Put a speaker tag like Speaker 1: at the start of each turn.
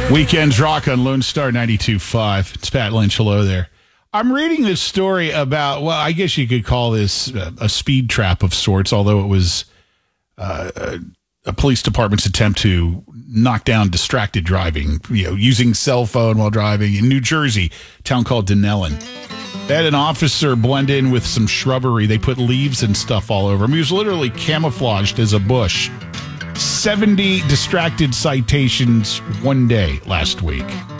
Speaker 1: Weekends rock on Lone Star 92.5. It's Pat Lynch. Hello there. I'm reading this story about, well, I guess you could call this a speed trap of sorts, although it was a police department's attempt to knock down distracted driving, using cell phone while driving in New Jersey, a town called Dunellen. They had an officer blend in with some shrubbery. They put leaves and stuff all over him. He was literally camouflaged as a bush. 70 distracted citations one day last week.